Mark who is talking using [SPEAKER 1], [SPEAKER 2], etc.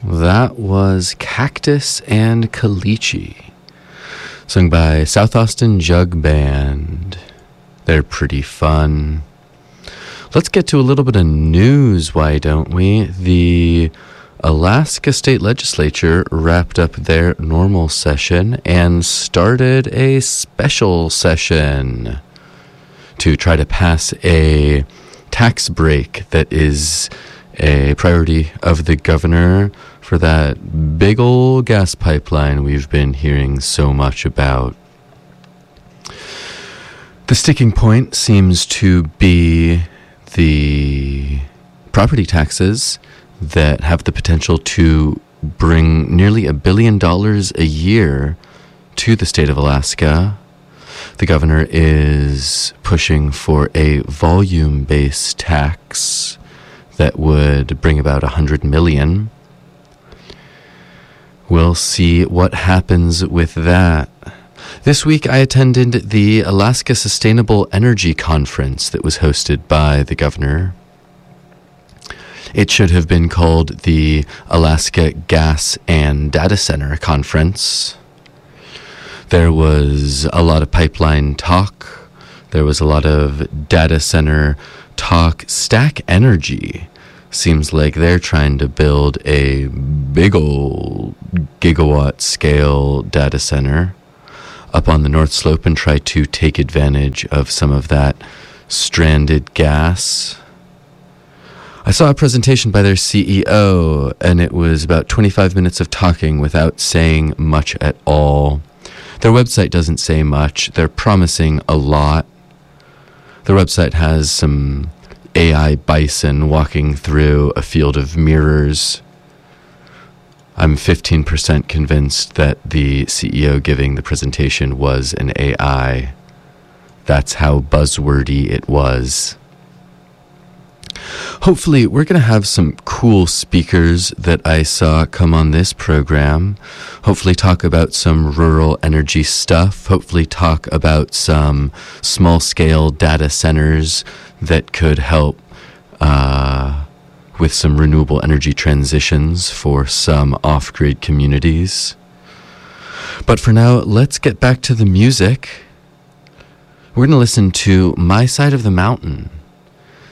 [SPEAKER 1] That was Cactus and Caliche, sung by South Austin Jug Band. They're pretty fun. Let's get to a little bit of news, why don't we? The Alaska State Legislature wrapped up their normal session and started a special session to try to pass a tax break that is a priority of the governor for that big old gas pipeline we've been hearing so much about. The sticking point seems to be the property taxes that have the potential to bring nearly $1 billion a year to the state of Alaska. The governor is pushing for a volume-based tax that would bring about $100 million. We'll see what happens with that. This week I attended the Alaska Sustainable Energy Conference that was hosted by the governor. It should have been called the Alaska Gas and Data Center Conference. There was a lot of pipeline talk. There was a lot of data center talk. Stack Energy seems like they're trying to build a big old gigawatt scale data center up on the North Slope and try to take advantage of some of that stranded gas. I saw a presentation by their CEO, and it was about 25 minutes of talking without saying much at all. Their website doesn't say much. They're promising a lot. Their website has some AI bison walking through a field of mirrors. I'm 15% convinced that the CEO giving the presentation was an AI. That's how buzzwordy it was. Hopefully, we're going to have some cool speakers that I saw come on this program. Hopefully talk about some rural energy stuff. Hopefully talk about some small-scale data centers that could help with some renewable energy transitions for some off-grid communities. But for now, let's get back to the music. We're going to listen to My Side of the Mountain